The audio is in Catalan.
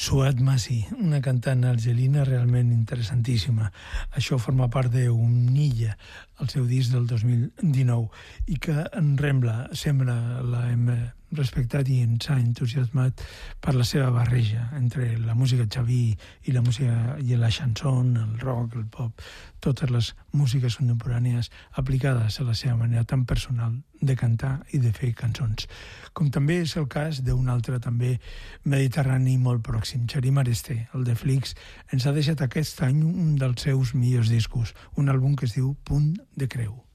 Suat Masi, una cantant argelina realment interessantíssima. Això forma part d'Umnilla, el seu disc del 2019, i que en Rembla sempre l'hem respectat i ens ha entusiasmat per la seva barreja entre la música xaví i la música i la chanson, el rock, el pop, totes les músiques contemporànies aplicades a la seva manera tan personal de cantar i de fer cançons. Com també és el cas d'un altre també mediterrani molt pròxim, Xarí Maresté, el de Flix, ens ha deixat aquest any un dels seus millors discos, un àlbum que es diu Punt de Creu.